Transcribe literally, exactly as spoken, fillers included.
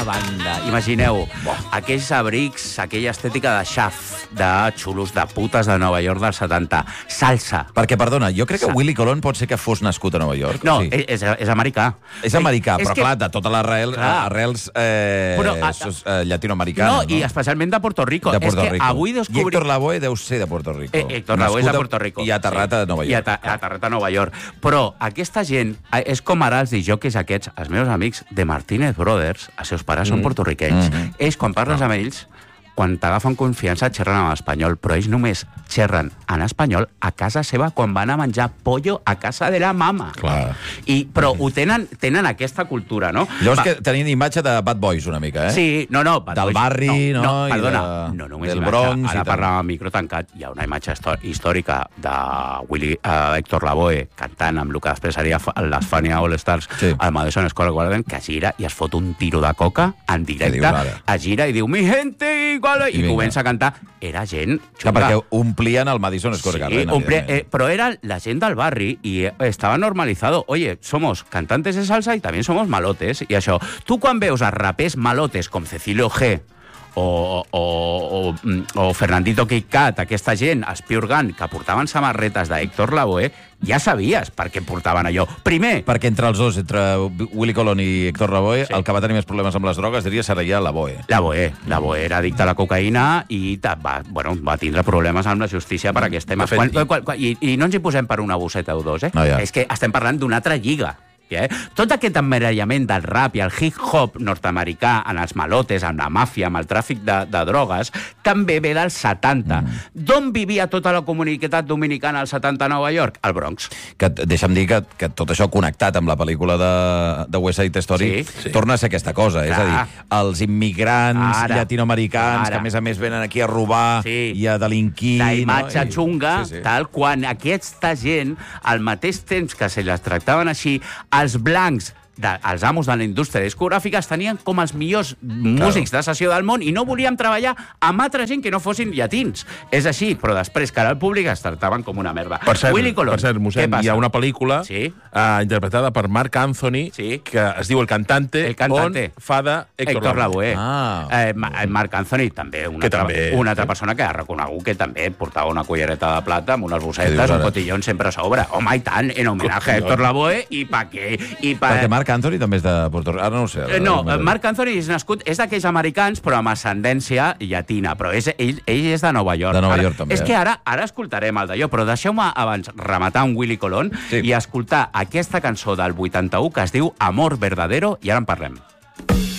banda. Imagineu, aquells abrics, aquella estètica de xaf, de xulos, de putes de Nova York dels setanta. Salsa. Perquè, perdona, jo crec que Sa- Willy Colon pot ser que fos nascut a Nova York. No, sí. és, és americà. És americà, És però que- clar, de totes les arrel, Clar. arrels eh, Però, a- sos, eh, llatinoamericanes. No, i especialment de Puerto Rico. De Puerto és que Rico. avui I descobrim... Héctor Lavoe deu ser de Puerto Rico. Eh, Héctor Lavoe és de Nascut a- Puerto Rico. I aterrat a Nova I York. ata- aterrat a Nova York. Però aquesta gent eh, és com ara els disjòqueis aquests, els meus amics de Martínez Brothers, els seus pares són portoriquenys. Mm. Ells, quan parles amb ells, quan t'agafen confiança, xerren en espanyol, però ells només xerren en espanyol a casa seva quan van a menjar pollo a casa de la mama. Clar. I, però ho tenen, tenen aquesta cultura, no? Llavors Va, que tenien imatge de Bad Boys una mica, eh? Sí, no, no. Bad Del Boys, barri, no? No, I perdona, de- no només del imatge. Bronx i Ara tal. parlàvem amb micro tancat, hi ha una imatge histo- històrica de Willy, uh, Héctor Lavoe cantant amb el que després seria fa- les Fania All Stars Sí. al Madison Square Garden, que gira i es fot un tiro de coca en directe, dius ara? es gira i diu mi gente igual, i, I vinga. comença a cantar. Era gent Que xunga. perquè omplien el Madison Square Sí, Garden. omple- evidentment. eh, pero era la gente del barri y eh, estaba normalizado. Oye, somos cantantes de salsa y también somos malotes. I això, tu quan veus a rapers malotes com Cecilio G o, o, o, mm, o Fernandito Kit Kat, aquesta gent, els Pure Gun, que portaven samarretes d'Héctor Lavoe, ja sabies per què portaven allò. Primer, Perquè entre els dos, entre Willy Colon i Héctor Lavoe, Sí. el que va tenir més problemes amb les drogues diria seria Lavoe. Lavoe, Lavoe era addicte a la cocaïna i ta- va, bueno, va tindre problemes amb la justícia per aquests temes. De fet, Quan, quan, quan, i, I no ens hi posem per una bosseta o dos, eh? No, ja. És que estem parlant d'una altra lliga. Eh? Tot aquest emmirallament del rap i el hip-hop nord-americà en els malotes, amb la màfia, amb el tràfic de, de drogues, també ve dels setanta. Mm. D'on vivia tota la comunitat dominicana als setanta a Nova York? Al Bronx. Que t- deixa'm dir que, que tot això connectat amb la pel·lícula de, de West Side Story Sí. Sí. torna a ser aquesta cosa. És a Clar. dir, els immigrants Ara. llatinoamericans Ara. que a més a més venen aquí a robar Sí. i a delinquir. La imatge no? I- xunga, sí, sí. tal, quan aquesta gent, al mateix temps que se les tractaven així, els blancs, de, els amos de la indústria discogràfica tenien com els millors músics de sessió del món i no volíem treballar amb altra gent que no fossin llatins. És així, però després, cara al públic, es tractaven com una merda. Per cert, Willy Colon, per cert què mossèn, passa? hi ha una pel·lícula Sí. uh, interpretada per Marc Anthony Sí. que es diu El cantante, El cantante. on fa de Héctor, Héctor Lavoe. Ah. Eh, Ma- Marc Anthony, també una, Que altra, també, una altra sí. persona que ha reconegut que també portava una cullereta de plata amb unes Què bossetes, dius un ara? cotillón sempre a sobre. Home, i tant, en homenatge a Cotillón. Héctor Lavoe i pa què? I pa... Perquè Marc Anthony també és de Puerto Rico. Ara no ho sé. Ara Eh, No, m'he de dir. Marc Anthony és nascut, és d'aquells americans, però amb ascendència llatina. Però és, ell, ell és de Nova York. De Nova ara, York, també, És eh? que ara ara escoltarem el d'allò, però deixeu-me abans rematar un Willy Colon Sí. i escoltar aquesta cançó del vuitanta-u que es diu Amor Verdadero, i ara en parlem.